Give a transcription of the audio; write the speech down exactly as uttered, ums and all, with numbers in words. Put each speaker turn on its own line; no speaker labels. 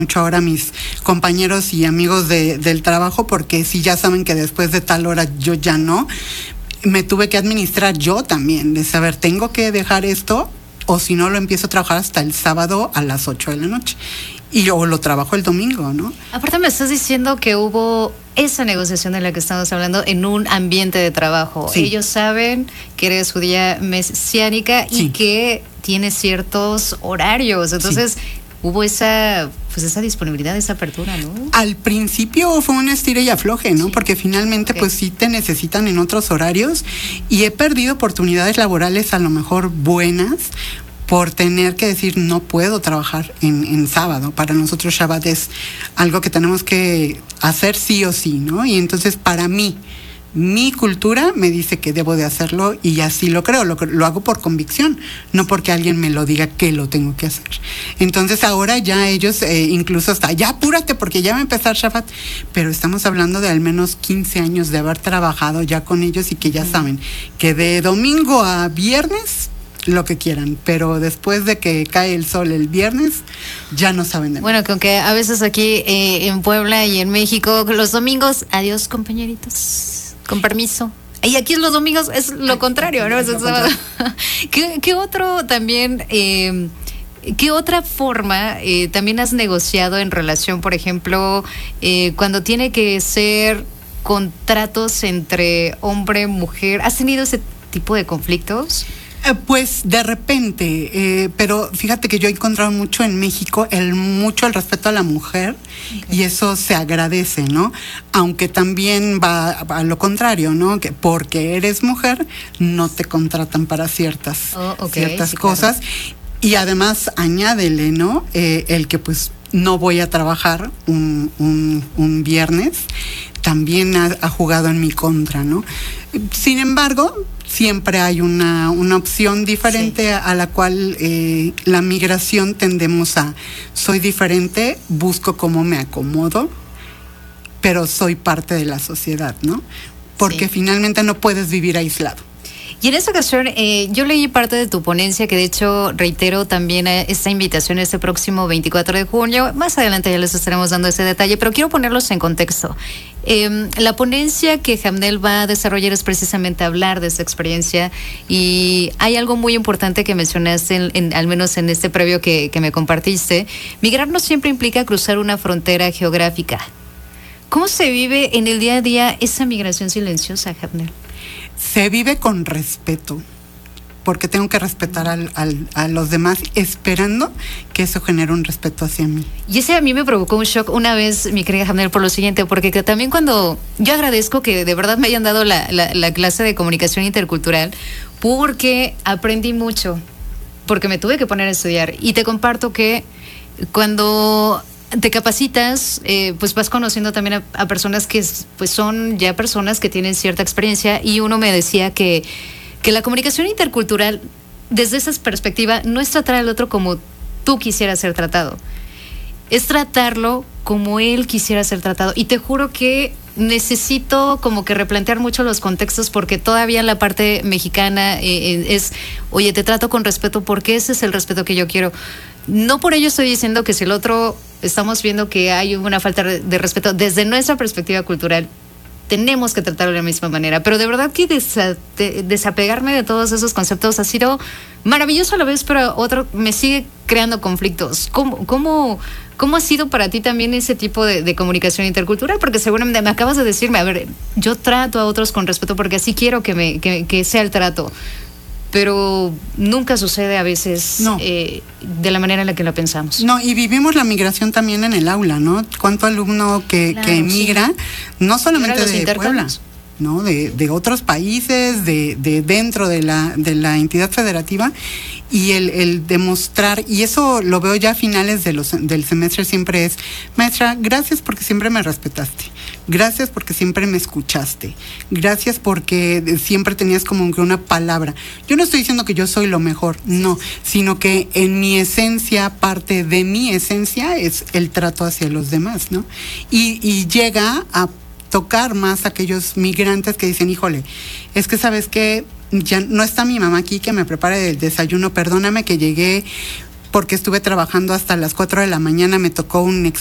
mucho ahora a mis compañeros y amigos de, del trabajo, porque si ya saben que después de tal hora yo ya no, me tuve que administrar yo también, de saber, tengo que dejar esto, o si no lo empiezo a trabajar hasta el sábado a las ocho de la noche. Y o lo trabajo el domingo, ¿no?
Aparte me estás diciendo que hubo esa negociación de la que estamos hablando en un ambiente de trabajo. Sí. Ellos saben que eres judía mesiánica y sí. que tienes ciertos horarios. Entonces, sí. hubo esa, pues esa disponibilidad, esa apertura, ¿no?
Al principio fue un estire y afloje, ¿no? Sí. Porque finalmente, okay. pues sí te necesitan en otros horarios y he perdido oportunidades laborales a lo mejor buenas por tener que decir no puedo trabajar en, en sábado. Para nosotros Shabbat es algo que tenemos que hacer sí o sí, ¿no? Y entonces para mí, mi cultura me dice que debo de hacerlo y así lo creo, lo, lo hago por convicción, no porque alguien me lo diga que lo tengo que hacer. Entonces ahora ya ellos, eh, incluso hasta, ya apúrate porque ya va a empezar Shabbat, pero estamos hablando de al menos quince años de haber trabajado ya con ellos y que ya saben que de domingo a viernes lo que quieran, pero después de que cae el sol el viernes, ya no saben de nada.
Bueno, que aunque a veces aquí eh, en Puebla y en México, los domingos, adiós compañeritos, con permiso. Y aquí los domingos es lo contrario, ¿no? Es el sábado. ¿Qué, ¿Qué otro también, eh, qué otra forma eh, también has negociado en relación, por ejemplo, eh, cuando tiene que ser contratos entre hombre, mujer? ¿Has tenido ese tipo de conflictos?
Eh, pues de repente, eh, pero fíjate que yo he encontrado mucho en México el mucho el respeto a la mujer, okay. y eso se agradece, ¿no? Aunque también va a lo contrario, ¿no? Que porque eres mujer no te contratan para ciertas, oh, okay, ciertas sí, cosas, claro. Y además añádele, ¿no? Eh, el que pues no voy a trabajar un, un, un viernes también ha, ha jugado en mi contra, ¿no? Sin embargo, siempre hay una, una opción diferente, sí. a, a la cual eh, la migración tendemos a, soy diferente, busco cómo me acomodo, pero soy parte de la sociedad, ¿no? Porque sí. finalmente no puedes vivir aislado.
Y en esta ocasión, eh, yo leí parte de tu ponencia, que de hecho reitero también esta invitación este próximo veinticuatro de junio. Más adelante ya les estaremos dando ese detalle, pero quiero ponerlos en contexto. Eh, la ponencia que Hamnel va a desarrollar es precisamente hablar de esa experiencia, y hay algo muy importante que mencionaste, en, en, al menos en este previo que, que me compartiste. Migrar no siempre implica cruzar una frontera geográfica. ¿Cómo se vive en el día a día esa migración silenciosa, Hamnel?
Se vive con respeto, porque tengo que respetar al, al, a los demás, esperando que eso genere un respeto hacia mí.
Y ese a mí me provocó un shock una vez, mi querida Hamnel, por lo siguiente, porque que también cuando yo agradezco que de verdad me hayan dado la, la, la clase de comunicación intercultural, porque aprendí mucho, porque me tuve que poner a estudiar, y te comparto que cuando te capacitas, eh, pues vas conociendo también a, a personas que pues son ya personas que tienen cierta experiencia, y uno me decía que, que la comunicación intercultural, desde esa perspectiva, no es tratar al otro como tú quisieras ser tratado, es tratarlo como él quisiera ser tratado. Y te juro que necesito como que replantear mucho los contextos, porque todavía en la parte mexicana eh, es, oye, te trato con respeto porque ese es el respeto que yo quiero. No por ello estoy diciendo que si el otro, estamos viendo que hay una falta de respeto, desde nuestra perspectiva cultural tenemos que tratarlo de la misma manera, pero de verdad que desa, de, desapegarme de todos esos conceptos ha sido maravilloso a la vez, pero otro me sigue creando conflictos. ¿Cómo, cómo, cómo ha sido para ti también ese tipo de, de comunicación intercultural? Porque seguramente me acabas de decirme, a ver, yo trato a otros con respeto porque así quiero que, me, que, que sea el trato, pero nunca sucede a veces no. eh, de la manera en la que lo pensamos.
No, y vivimos la migración también en el aula, ¿no? ¿Cuánto alumno que, claro, que emigra, sí. no solamente de Puebla, ¿no? De, de otros países, de, de dentro de la, de la entidad federativa, y el, el demostrar, y eso lo veo ya a finales de los, del semestre, siempre es, maestra, gracias porque siempre me respetaste, gracias porque siempre me escuchaste, gracias porque siempre tenías como que una palabra. Yo no estoy diciendo que yo soy lo mejor, no, sino que en mi esencia, parte de mi esencia es el trato hacia los demás, ¿no? Y, y llega a tocar más a aquellos migrantes que dicen, híjole, es que sabes que ya no está mi mamá aquí que me prepare el desayuno, perdóname que llegué porque estuve trabajando hasta las cuatro de la mañana, me tocó un